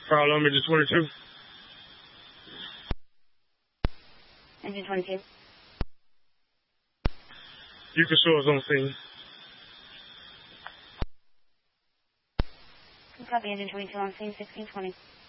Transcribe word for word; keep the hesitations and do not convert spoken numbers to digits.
Problem, engine twenty-two. Engine twenty-two. You can show us on scene. Copy, engine twenty-two on scene, sixteen twenty.